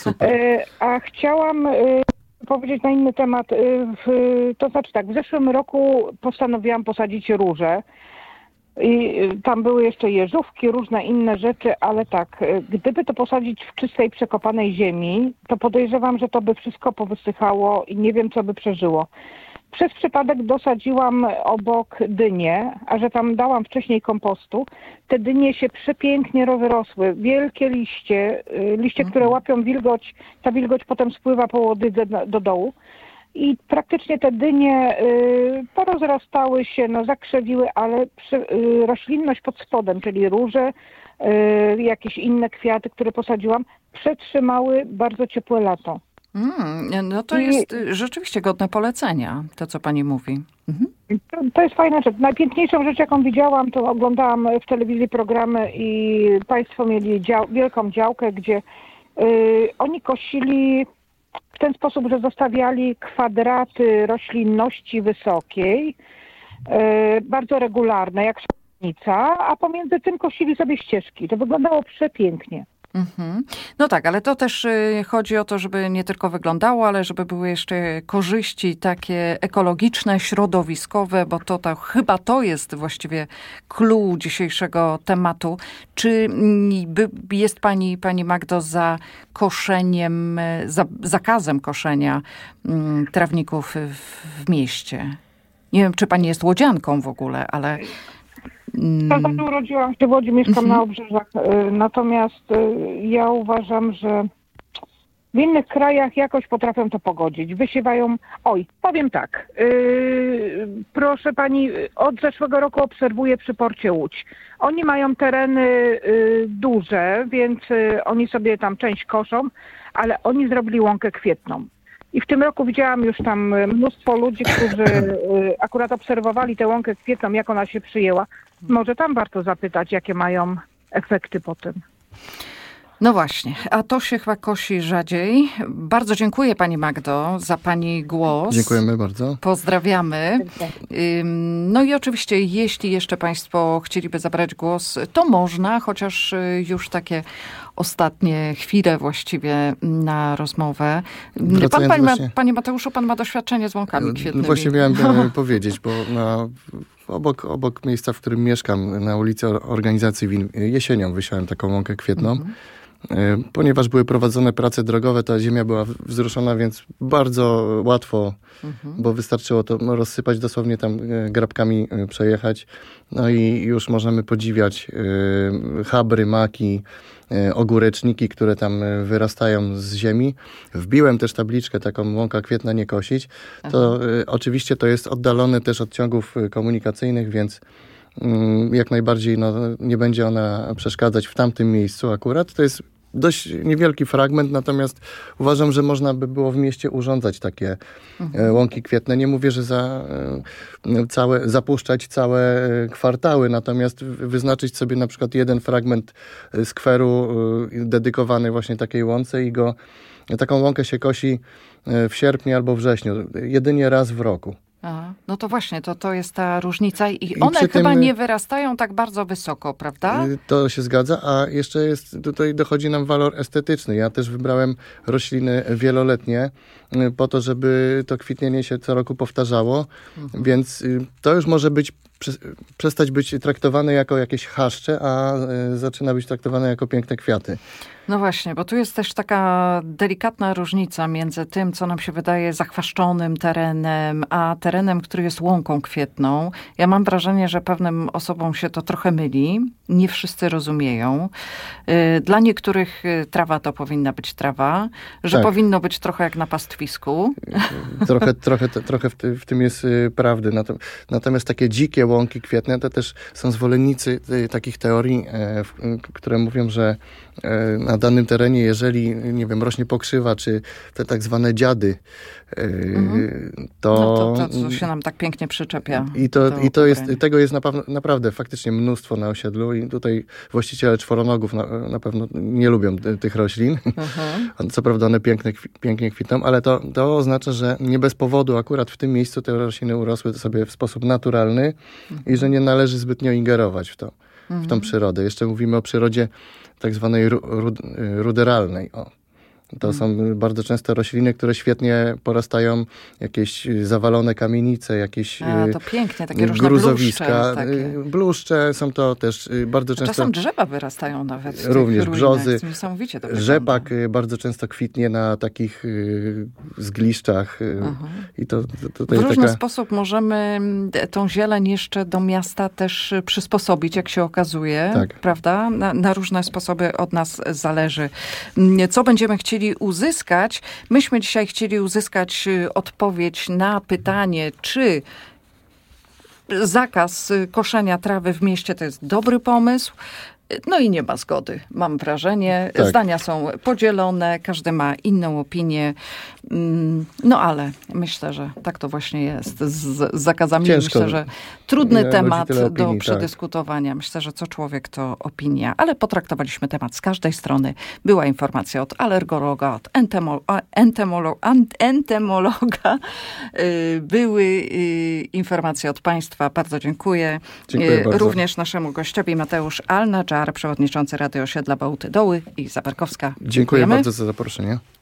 A chciałam powiedzieć na inny temat. To znaczy tak, w zeszłym roku postanowiłam posadzić róże. I tam były jeszcze jeżówki, różne inne rzeczy, ale tak, gdyby to posadzić w czystej, przekopanej ziemi, to podejrzewam, że to by wszystko powysychało i nie wiem, co by przeżyło. Przez przypadek dosadziłam obok dynie, a że tam dałam wcześniej kompostu, te dynie się przepięknie rozrosły. Wielkie liście, liście, które łapią wilgoć, ta wilgoć potem spływa po łodydze do dołu. I praktycznie te dynie y, porozrastały się, no zakrzewiły, ale przy, y, roślinność pod spodem, czyli róże, y, jakieś inne kwiaty, które posadziłam, przetrzymały bardzo ciepłe lato. Mm, no to I, jest rzeczywiście godne polecenia, to co pani mówi. Mhm. To, to jest fajna rzecz. Najpiękniejszą rzecz, jaką widziałam, to oglądałam w telewizji programy i państwo mieli dział, wielką działkę, gdzie y, oni kosili w ten sposób, że zostawiali kwadraty roślinności wysokiej, yy, bardzo regularne, jak szachnica, a pomiędzy tym kosili sobie ścieżki. To wyglądało przepięknie. Mhm. No tak, ale to też y, chodzi o to, żeby nie tylko wyglądało, ale żeby były jeszcze korzyści takie ekologiczne, środowiskowe, bo to, to chyba to jest właściwie clou dzisiejszego tematu. Czy y, by, jest pani, pani Magdo za koszeniem, y, za zakazem koszenia y, trawników w, w mieście? Nie wiem, czy pani jest łodzianką w ogóle, ale... Ja tak urodziłam się w Łodzi, mieszkam na obrzeżach. Natomiast ja uważam, że w innych krajach jakoś potrafią to pogodzić. Wysiewają... Oj, powiem tak. Yy, proszę pani, od zeszłego roku obserwuję przy porcie Łódź. Oni mają tereny yy, duże, więc yy, oni sobie tam część koszą, ale oni zrobili łąkę kwietną. I w tym roku widziałam już tam mnóstwo ludzi, którzy akurat obserwowali tę łąkę kwietną, jak ona się przyjęła. Może tam warto zapytać, jakie mają efekty po tym. No właśnie, a to się chyba kosi rzadziej. Bardzo dziękuję pani Magdo za pani głos. Dziękujemy bardzo. Pozdrawiamy. No i oczywiście, jeśli jeszcze państwo chcieliby zabrać głos, to można, chociaż już takie ostatnie chwile właściwie na rozmowę. Pan, panie, właśnie... panie Mateuszu, pan ma doświadczenie z łąkami kwietnymi. Właśnie miałem powiedzieć, bo na, obok, obok miejsca, w którym mieszkam, na ulicy Organizacji Win, jesienią wysiałem taką łąkę kwietną. Mhm. Ponieważ były prowadzone prace drogowe, ta ziemia była wzruszona, więc bardzo łatwo, mhm. bo wystarczyło to rozsypać, dosłownie tam grabkami przejechać. No i już możemy podziwiać chabry, maki, ogóreczniki, które tam wyrastają z ziemi. Wbiłem też tabliczkę taką, łąka kwietna nie kosić. To Aha. oczywiście to jest oddalone też od ciągów komunikacyjnych, więc jak najbardziej no, nie będzie ona przeszkadzać w tamtym miejscu akurat. To jest dość niewielki fragment, natomiast uważam, że można by było w mieście urządzać takie mhm. łąki kwietne. Nie mówię, że za, całe, zapuszczać całe kwartały, natomiast wyznaczyć sobie na przykład jeden fragment skweru dedykowany właśnie takiej łące i go, taką łąkę się kosi w sierpniu albo wrześniu, jedynie raz w roku. Aha, no to właśnie, to, to jest ta różnica i one I chyba tym, nie wyrastają tak bardzo wysoko, prawda? To się zgadza, a jeszcze jest, tutaj dochodzi nam walor estetyczny. Ja też wybrałem rośliny wieloletnie po to, żeby to kwitnienie się co roku powtarzało, mhm. więc to już może być przestać być traktowane jako jakieś chaszcze, a zaczyna być traktowane jako piękne kwiaty. No właśnie, bo tu jest też taka delikatna różnica między tym, co nam się wydaje zachwaszczonym terenem, a terenem, który jest łąką kwietną. Ja mam wrażenie, że pewnym osobom się to trochę myli. Nie wszyscy rozumieją. Dla niektórych trawa to powinna być trawa, że tak. powinno być trochę jak na pastwisku. Trochę, trochę, trochę w, ty, w tym jest prawdy. Natomiast takie dzikie łąki kwietne to też są zwolennicy takich teorii, które mówią, że na danym terenie, jeżeli, nie wiem, rośnie pokrzywa, czy te tak zwane dziady, mhm. to... No to, to, co się nam tak pięknie przyczepia. I to, i to jest, tego jest na, naprawdę faktycznie mnóstwo na osiedlu i tutaj właściciele czworonogów na, na pewno nie lubią tych roślin. Mhm. Co prawda one piękne, pięknie kwitną, ale to, to oznacza, że nie bez powodu akurat w tym miejscu te rośliny urosły sobie w sposób naturalny mhm. i że nie należy zbytnio ingerować w to, mhm. w tą przyrodę. Jeszcze mówimy o przyrodzie tak zwanej ru, ru, ruderalnej. O. To są bardzo często rośliny, które świetnie porastają, jakieś zawalone kamienice, jakieś A, to pięknie, takie różne gruzowiska. Bluszcze, takie. Bluszcze są to też bardzo często... Czasem drzewa wyrastają nawet. Również brzozy. Niesamowicie to Rzepak wygląda. Bardzo często kwitnie na takich zgliszczach. Aha. I to, to, to w różny taka... sposób możemy tą zieleń jeszcze do miasta też przysposobić, jak się okazuje. Tak. Prawda? Na, na różne sposoby od nas zależy. Co będziemy chcieli uzyskać. Myśmy dzisiaj chcieli uzyskać odpowiedź na pytanie, czy zakaz koszenia trawy w mieście to jest dobry pomysł. No i nie ma zgody, mam wrażenie. Tak. Zdania są podzielone, każdy ma inną opinię. No ale myślę, że tak to właśnie jest z zakazami. Ciężko. Myślę, że trudny nie temat tyle opinii, do tak. przedyskutowania. Myślę, że co człowiek to opinia, ale potraktowaliśmy temat z każdej strony. Była informacja od alergologa, od entemo, entemolo, entomologa. Były informacje od państwa. Bardzo dziękuję. Dziękuję bardzo. Również naszemu gościowi Mateusz Al-Nadżar, przewodniczący Rady Osiedla Bałty Doły i Zabarkowska. Dziękuję Dziękujemy bardzo za zaproszenie.